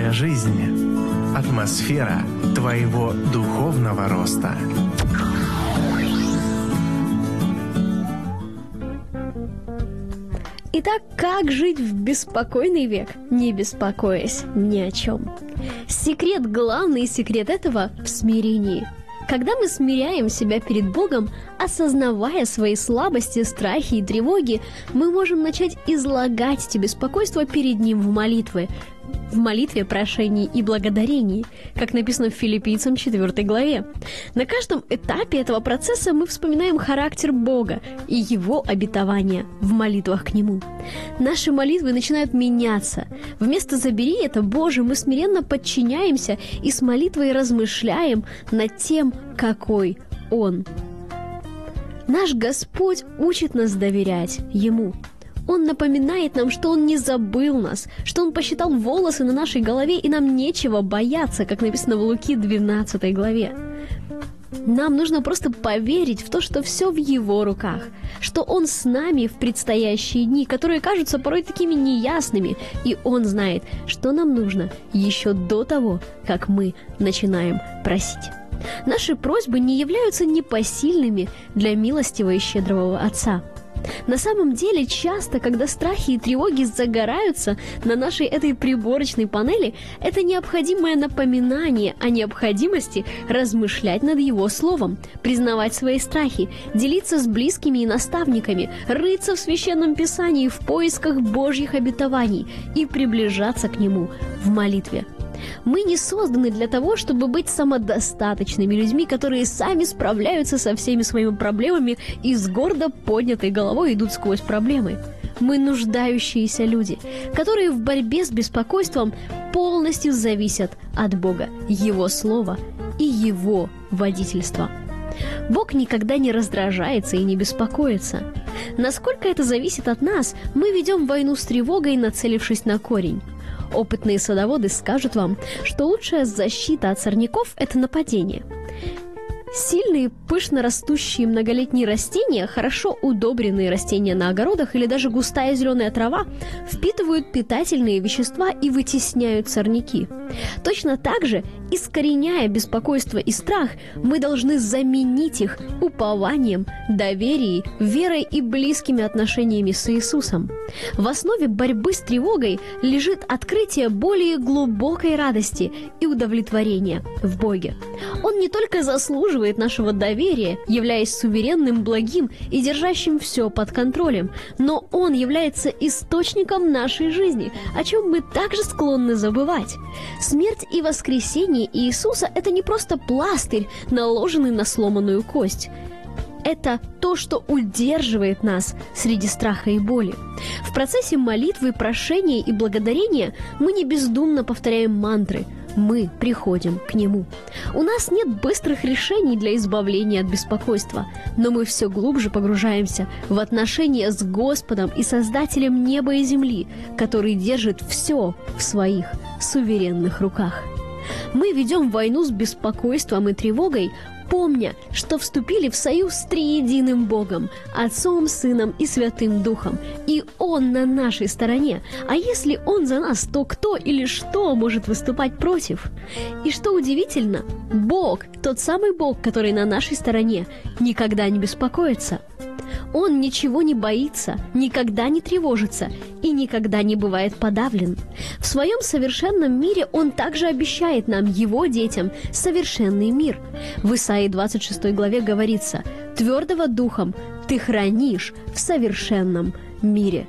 Твоя жизнь – атмосфера твоего духовного роста. Итак, как жить в беспокойный век, не беспокоясь ни о чем? Главный секрет этого в смирении. Когда мы смиряем себя перед Богом, осознавая свои слабости, страхи и тревоги, мы можем начать излагать эти беспокойства перед Ним в молитве, прошении и благодарении, как написано в Филиппийцам 4 главе. На каждом этапе этого процесса мы вспоминаем характер Бога и Его обетования в молитвах к Нему. Наши молитвы начинают меняться. Вместо «забери это, Боже», мы смиренно подчиняемся и с молитвой размышляем над тем, какой Он. Наш Господь учит нас доверять Ему. Он напоминает нам, что Он не забыл нас, что Он посчитал волосы на нашей голове, и нам нечего бояться, как написано в Луки 12 главе. Нам нужно просто поверить в то, что все в Его руках, что Он с нами в предстоящие дни, которые кажутся порой такими неясными, и Он знает, что нам нужно еще до того, как мы начинаем просить. Наши просьбы не являются непосильными для милостивого и щедрого Отца. На самом деле, часто, когда страхи и тревоги загораются на нашей этой приборочной панели, это необходимое напоминание о необходимости размышлять над Его Словом, признавать свои страхи, делиться с близкими и наставниками, рыться в Священном Писании в поисках Божьих обетований и приближаться к Нему в молитве. Мы не созданы для того, чтобы быть самодостаточными людьми, которые сами справляются со всеми своими проблемами и с гордо поднятой головой идут сквозь проблемы. Мы нуждающиеся люди, которые в борьбе с беспокойством полностью зависят от Бога, Его Слова и Его водительства. Бог никогда не раздражается и не беспокоится. Насколько это зависит от нас, мы ведем войну с тревогой, нацелившись на корень. Опытные садоводы скажут вам, что лучшая защита от сорняков – это нападение. Сильные, пышно растущие многолетние растения, хорошо удобренные растения на огородах или даже густая зеленая трава впитывают питательные вещества и вытесняют сорняки. Точно так же, искореняя беспокойство и страх, мы должны заменить их упованием, доверием, верой и близкими отношениями с Иисусом. В основе борьбы с тревогой лежит открытие более глубокой радости и удовлетворения в Боге. Он не только заслуживает нашего доверия, являясь суверенным, благим и держащим все под контролем, но Он является источником нашей жизни, о чем мы также склонны забывать. Смерть и воскресение Иисуса – это не просто пластырь, наложенный на сломанную кость. Это то, что удерживает нас среди страха и боли. В процессе молитвы, прошения и благодарения мы не бездумно повторяем мантры. Мы приходим к Нему. У нас нет быстрых решений для избавления от беспокойства, но мы все глубже погружаемся в отношения с Господом и Создателем неба и земли, который держит все в своих суверенных руках. Мы ведем войну с беспокойством и тревогой, помня, что вступили в союз с триединым Богом, Отцом, Сыном и Святым Духом, и Он на нашей стороне. А если Он за нас, то кто или что может выступать против? И что удивительно, Бог, тот самый Бог, который на нашей стороне, никогда не беспокоится. Он ничего не боится, никогда не тревожится и никогда не бывает подавлен. В своем совершенном мире Он также обещает нам, Его детям, совершенный мир. В Исаии 26 главе говорится: «Твердого духом ты хранишь в совершенном мире».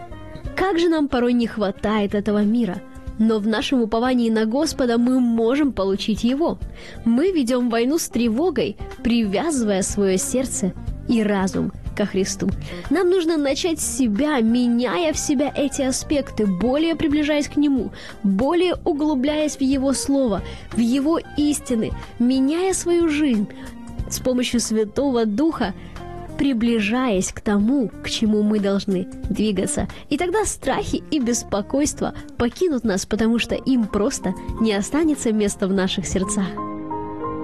Как же нам порой не хватает этого мира! Но в нашем уповании на Господа мы можем получить его. Мы ведем войну с тревогой, привязывая свое сердце и разум ко Христу. Нам нужно начать с себя, меняя в себя эти аспекты, более приближаясь к Нему, более углубляясь в Его Слово, в Его истины, меняя свою жизнь с помощью Святого Духа, приближаясь к тому, к чему мы должны двигаться. И тогда страхи и беспокойства покинут нас, потому что им просто не останется места в наших сердцах.